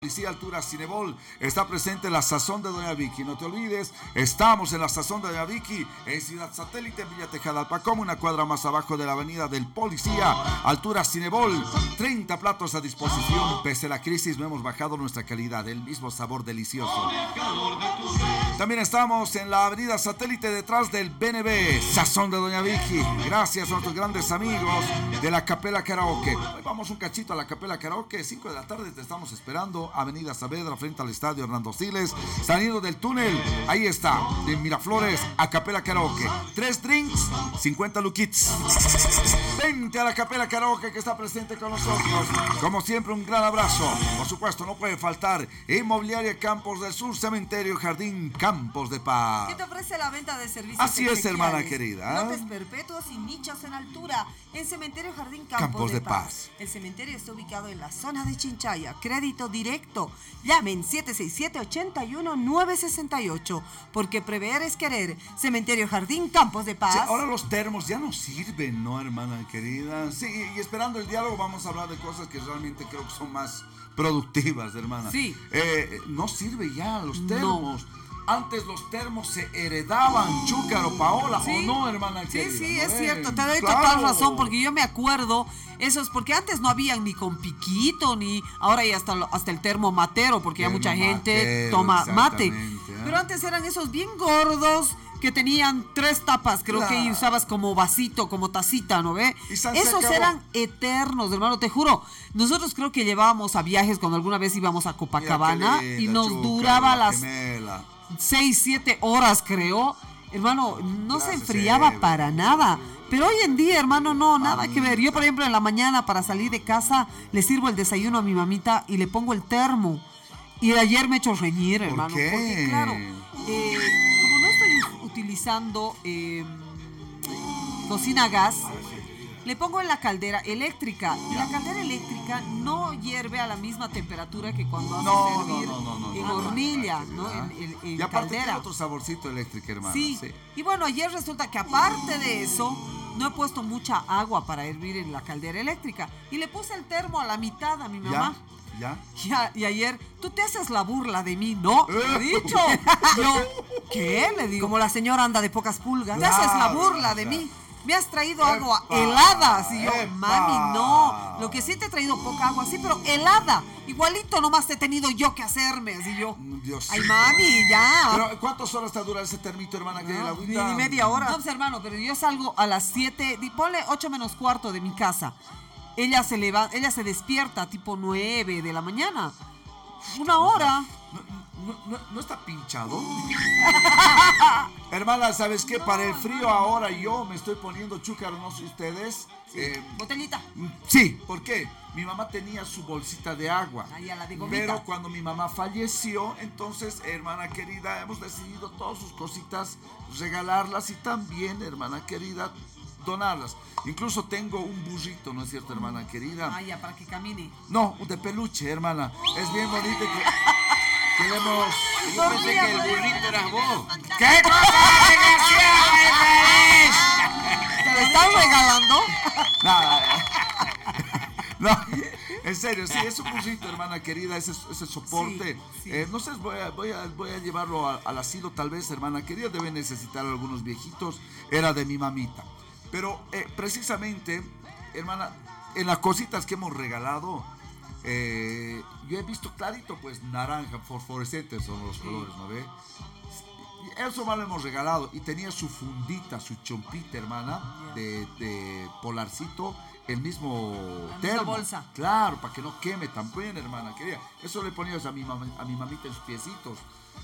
Policía Altura Cinebol está presente en la Sazón de Doña Vicky. No te olvides, estamos en la Sazón de Doña Vicky, en Ciudad Satélite, en Villa Tejadalpacom, una cuadra más abajo de la avenida del Policía Altura Cinebol. 30 platos a disposición. Pese a la crisis, no hemos bajado nuestra calidad, el mismo sabor delicioso. También estamos en la avenida Satélite, detrás del BNB, Sazón de Doña Vicky. Gracias a nuestros grandes amigos de la Capela Karaoke. Hoy vamos un cachito a la Capela Karaoke, 5 de la tarde te estamos esperando. Avenida Saavedra, frente al estadio Hernando Siles, saliendo del túnel, ahí está, de Miraflores a Capela Karaoke. 3 drinks, 50 luquits. Vente a la Capela Karaoke que está presente con nosotros. Como siempre, un gran abrazo. Por supuesto, no puede faltar Inmobiliaria Campos del Sur, Cementerio Jardín Campos de Paz. ¿Qué te ofrece la venta de servicios? Así es, hermana querida. Lotes perpetuos y nichos en altura en Cementerio Jardín Campos de Paz. El cementerio está ubicado en la zona de Chinchaya. Crédito directo. Llamen 767-81-968, porque prever es querer. Cementerio Jardín Campos de Paz. Sí, ahora los termos ya no sirven, ¿no, hermana querida? Sí, y esperando el diálogo vamos a hablar de cosas que realmente creo que son más productivas, hermana. Sí. No sirve ya los termos. No. Antes los termos se heredaban, Chúcaro, Paola, ¿sí? ¿O no, hermana querida? Sí, es cierto, te doy total razón, porque yo me acuerdo, eso es porque antes no habían ni con piquito, ni ahora ya hasta el termo matero, porque ya mucha gente toma mate. Pero antes eran esos bien gordos, que tenían 3 tapas, creo que usabas como vasito, como tacita, ¿no ve? Esos eran eternos, hermano, te juro. Nosotros creo que llevábamos a viajes cuando alguna vez íbamos a Copacabana y nos duraba las 6-7 horas, creo. Hermano, no se enfriaba para nada. Pero hoy en día, hermano, no, nada que ver. Yo, por ejemplo, en la mañana para salir de casa, le sirvo el desayuno a mi mamita y le pongo el termo. Y ayer me he hecho reñir, hermano. ¿Por qué? Porque, claro, como no estoy utilizando cocina a gas, le pongo en la caldera eléctrica. Y la caldera eléctrica no hierve a la misma temperatura que cuando haces hervir en hornilla, ¿no? En y aparte caldera. tiene otro saborcito eléctrico, hermano. Sí. Y bueno, ayer resulta que aparte de eso, no he puesto mucha agua para hervir en la caldera eléctrica. Y le puse el termo a la mitad a mi mamá. ¿Ya? Y ayer, tú te haces la burla de mí, ¿no? He dicho. Yo, ¿qué? Le digo. Como la señora anda de pocas pulgas. Te haces la burla de mí. Me has traído agua helada. Así yo, mami, no. Lo que sí te he traído poca agua, sí, pero helada. Igualito nomás te he tenido yo que hacerme. Así yo. Dios. Ay, mami, ya. Pero, ¿cuántas horas te dura ese termito, hermana? Que la ni media hora. No, pues, hermano, pero yo salgo a las 7, ponle 8 menos cuarto de mi casa. Ella se despierta tipo 9 de la mañana. Una hora. ¿No está pinchado? Hermana, ¿sabes qué? Para el frío ahora yo me estoy poniendo chúcaro, no sé ustedes. Botellita. Sí, ¿por qué? Mi mamá tenía su bolsita de agua. La de gomita. Pero cuando mi mamá falleció, entonces, hermana querida, hemos decidido todas sus cositas regalarlas y también, hermana querida, donarlas. Incluso tengo un burrito, ¿no es cierto, hermana querida? Para que camine. No, de peluche, hermana. Es bien bonito que le hemos... Yo pensé que el burrito eras vos. ¿Qué cosa, desgraciada? ¿Te lo estás regalando? Nada. No, en serio, sí, es un burrito, hermana querida, ese soporte. Sí. No sé, voy a llevarlo al asilo, tal vez, hermana querida, debe necesitar algunos viejitos. Era de mi mamita. Pero precisamente, hermana, en las cositas que hemos regalado, yo he visto clarito, pues naranja, fosforescentes son los colores, ¿no ve? Eso más lo hemos regalado. Y tenía su fundita, su chompita, hermana, de polarcito, el mismo termo. Bolsa. Claro, para que no queme también, hermana querida. Eso le ponías a mi mamita en sus piecitos.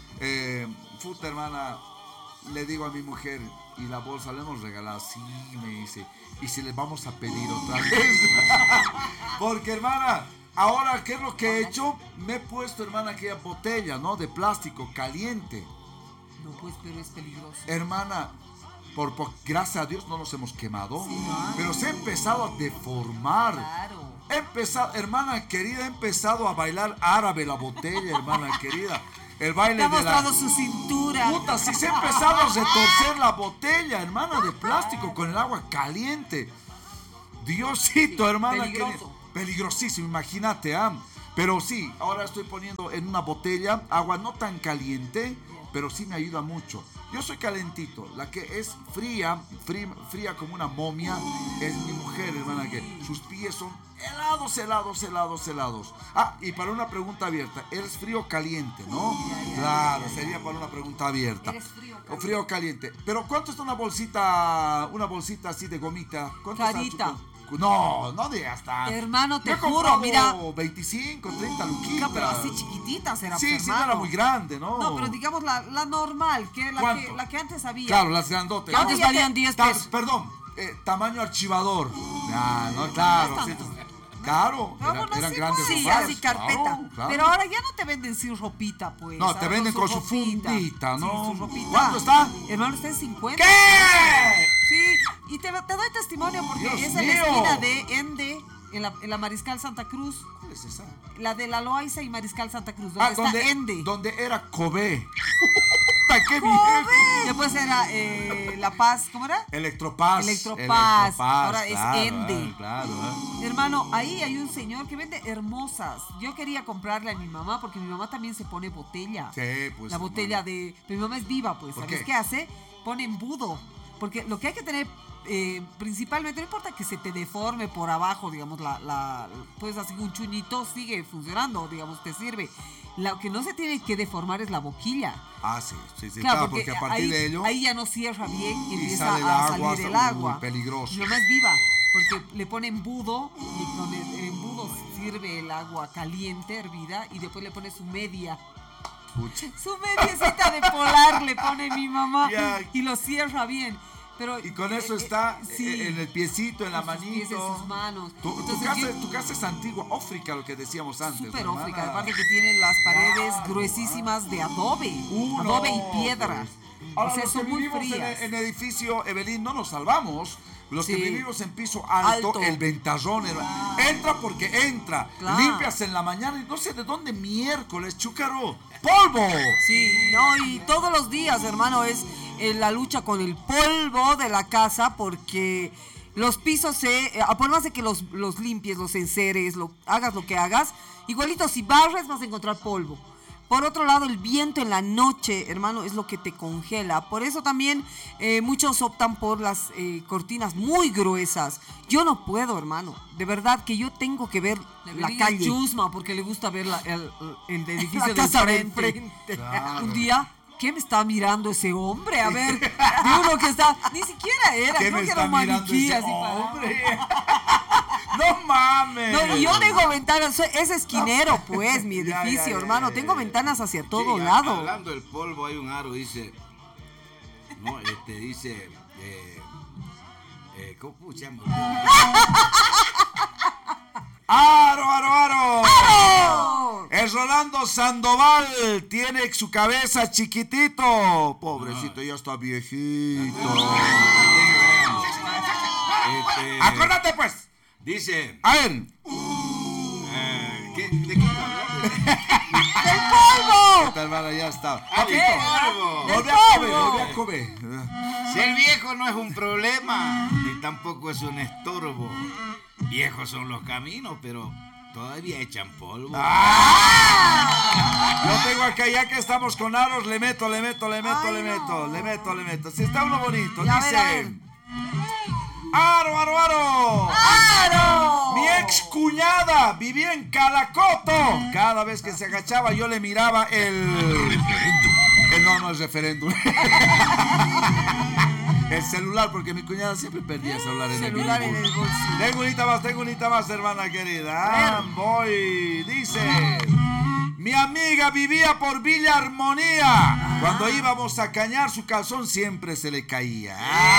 Futa, hermana, le digo a mi mujer, y la bolsa le hemos regalado, sí, me dice, y si les vamos a pedir otra vez. Porque, hermana, ahora, ¿qué es lo que he hecho? Me he puesto, hermana, aquella botella, ¿no? De plástico, caliente. No, pues, pero es peligroso. Hermana, gracias a Dios no nos hemos quemado, pero se ha empezado a deformar. Claro. Hermana querida, ha empezado a bailar árabe la botella, hermana querida. El baile ha mostrado su cintura. Puta, si se ha empezado a retorcer la botella, hermana, de plástico con el agua caliente. Diosito, hermana. Peligroso. Peligrosísimo, imagínate, Pero sí, ahora estoy poniendo en una botella agua no tan caliente, pero sí me ayuda mucho. Yo soy calentito, la que es fría como una momia, es mi mujer, hermana, que sus pies son helados. Ah, y para una pregunta abierta, ¿eres frío o caliente, no? Claro, sería para una pregunta abierta. ¿Eres frío o frío o caliente? Pero ¿cuánto está una bolsita así de gomita? ¿Cuánto Carita. No digas tanto. Hermano, te Yo he juro, comprado mira. 25, 30 luquitas. Pero así chiquititas era, Sí, hermano. no era muy grande, ¿no? No, pero digamos la normal, la que antes había. Claro, las grandotes. Que antes valían 10 pesos. Perdón, tamaño archivador. Ah, no, claro. No es Sí, tanto. claro, Vámonos, eran sí, grandes sí, ropas. así carpeta. Claro. Pero ahora ya no te venden sin ropita, pues. No, Ahora te venden con su ropita. fundita, ¿no? Sí, su ropita. ¿Cuánto está? Hermano, está en 50. ¿Qué? Sí, y te doy testimonio porque Dios es en la mío. esquina de Ende, en la Mariscal Santa Cruz. ¿Cuál es esa? La de la Loaiza y Mariscal Santa Cruz, donde está Ende. donde era Kobe. ¡Qué ¡Kobe! viejo! Después era La Paz, ¿cómo era? Electropaz. Ahora es claro, Ende. Claro. Hermano, ahí hay un señor que vende hermosas. Yo quería comprarle a mi mamá porque mi mamá también se pone botella. Sí, pues. La botella de... Pero mi mamá es viva, pues. ¿Por ¿Sabes qué? qué hace? Pone embudo. Porque lo que hay que tener principalmente, no importa que se te deforme por abajo, digamos, puedes hacer un chuñito, sigue funcionando, digamos, te sirve. Lo que no se tiene que deformar es la boquilla. Ah, sí, Claro, porque a partir de ello. ahí ya no cierra bien y empieza sale el a agua, salir el agua. peligroso. Mi mamá es viva, porque le pone embudo y con el embudo sirve el agua caliente, hervida, y después le pone su media. Pucha. Su mediecita de polar le pone mi mamá Ya. y lo cierra bien. Pero, Y con eso está sí, en el piecito, en la con sus pies, manito. en sus manos. Tu Entonces, casa es antigua, ófrica, lo que decíamos antes. súper ¿no, ófrica, hermana? aparte que tiene las paredes gruesísimas de adobe. Adobe y piedra. Pues. Ahora, O sea, los que son muy vivimos frías. en edificio, Evelyn, no nos salvamos. Los que Sí. vivimos en piso alto, Alto. el ventarrón, entra porque entra. Claro. Limpias en la mañana y no sé de dónde miércoles, chúcaro. ¡Polvo! Sí, no, y todos los días, hermano, es la lucha con el polvo de la casa porque los pisos por más de que los limpies, los enceres, hagas lo que hagas, igualito si barres vas a encontrar polvo. Por otro lado, el viento en la noche, hermano, es lo que te congela. Por eso también muchos optan por las cortinas muy gruesas. Yo no puedo, hermano. De verdad que yo tengo que ver la calle. Chusma, porque le gusta ver el edificio La del casa del frente. Claro. Un día, ¿qué me está mirando ese hombre? A ver, de uno que está... Ni siquiera era, ¿Qué creo me que está era un mirando maniquí ese así para... hombre? ¡No mames! No, y yo tengo ventanas, es esquinero, pues, mi Ya, edificio, ya, hermano. ya, Tengo ya. ventanas hacia todo Sí, lado. Hablando del polvo, hay un aro, dice. No, dice. ¿Cómo se llama? ¡Aro! ¡Oh! El Rolando Sandoval tiene su cabeza chiquitito. Pobrecito, ya está viejito. Acuérdate, pues. Dice. A ver. ¿De qué está hablando? ¡El polvo! Esta hermana ya está. ¿Qué? Polvo. Volví a comer. Ser viejo no es un problema, ni tampoco es un estorbo. Viejos son los caminos, pero todavía echan polvo. Yo tengo acá, ya que estamos con aros, le meto. Ay, Si está uno bonito, Ya, dice. a ver. ¡Aro! ¡Aro! Mi ex cuñada vivía en Calacoto. Cada vez que se agachaba yo le miraba no es referéndum. El celular, porque mi cuñada siempre perdía el celular en Celular el en el bolsillo. Tengo unita más, hermana querida. Voy. Dice. Mi amiga vivía por Villa Armonía. Cuando íbamos a cañar, su calzón siempre se le caía.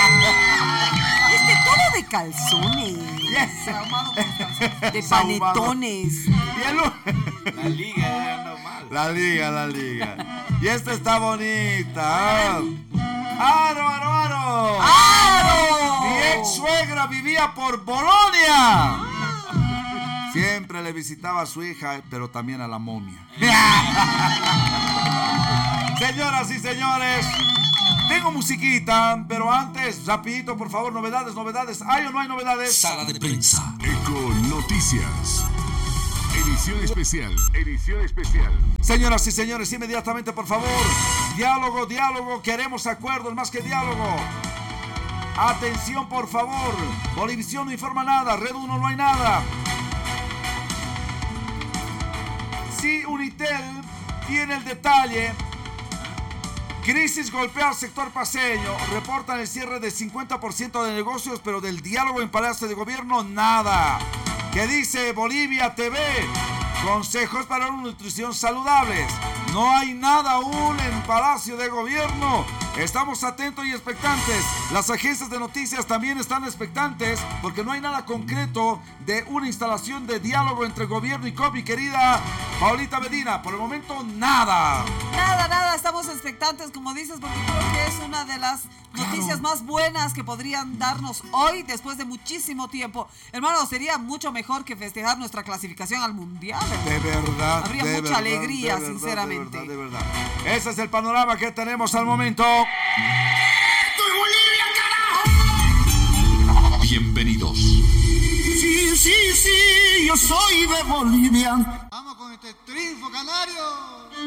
Todo de calzones. Yes. Traumado con los calzones. De Saumado. panetones. Y el- La liga anda mal. La liga. Y esta está bonita. ¡Aro! ¡Aro! Mi ex suegra vivía por Bolonia. Siempre le visitaba a su hija, pero también a la momia. Señoras y señores, tengo musiquita, pero antes, rapidito, por favor, novedades. ¿Hay o no hay novedades? Sala de prensa. Eco Noticias. En Edición especial. Edición especial. Señoras y señores, inmediatamente, por favor. Diálogo, diálogo. Queremos acuerdos más que diálogo. Atención, por favor. Bolivisión no informa nada. Red 1 no hay nada. Sí, Unitel tiene el detalle. Crisis golpea al sector paceño. Reportan el cierre de 50% de negocios, pero del diálogo en Palacio de Gobierno, nada. ¿Qué dice Bolivia TV? Consejos para una nutrición saludables. No hay nada aún en Palacio de Gobierno. Estamos atentos y expectantes. Las agencias de noticias también están expectantes porque no hay nada concreto de una instalación de diálogo entre gobierno y COP, mi querida Paulita Medina. Por el momento, nada. Nada. Estamos expectantes, como dices, porque creo que es una de las noticias más buenas que podrían darnos hoy después de muchísimo tiempo. Hermano, sería mucho mejor que festejar nuestra clasificación al Mundial. De verdad. Habría mucha alegría, sinceramente. De verdad. Ese es el panorama que tenemos al momento. ¡Estoy Bolivia, carajo! Bienvenidos. Sí, yo soy de Bolivia. Vamos con este triunfo canario.